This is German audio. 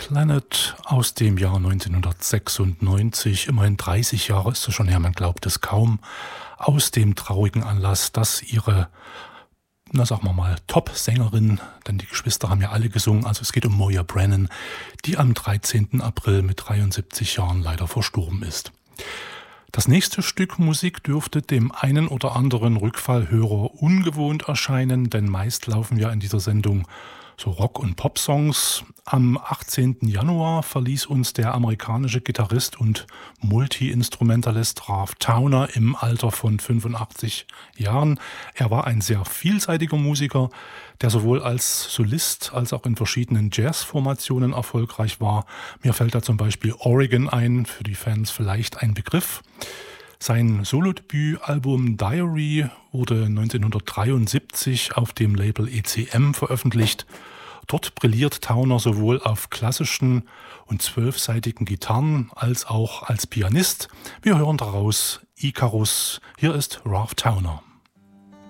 Planet aus dem Jahr 1996, immerhin 30 Jahre ist es schon her, man glaubt es kaum, aus dem traurigen Anlass, dass ihre, sagen wir mal, Top-Sängerin, denn die Geschwister haben ja alle gesungen, also es geht um Moya Brennan, die am 13. April mit 73 Jahren leider verstorben ist. Das nächste Stück Musik dürfte dem einen oder anderen Rückfallhörer ungewohnt erscheinen, denn meist laufen ja in dieser Sendung so Rock- und Pop-Songs. Am 18. Januar verließ uns der amerikanische Gitarrist und Multi-Instrumentalist Ralph Towner im Alter von 85 Jahren. Er war ein sehr vielseitiger Musiker, der sowohl als Solist als auch in verschiedenen Jazz-Formationen erfolgreich war. Mir fällt da zum Beispiel Oregon ein, für die Fans vielleicht ein Begriff. Sein Solodebütalbum Diary wurde 1973 auf dem Label ECM veröffentlicht. Dort brilliert Towner sowohl auf klassischen und 12-saitigen Gitarren als auch als Pianist. Wir hören daraus Icarus. Hier ist Ralph Towner.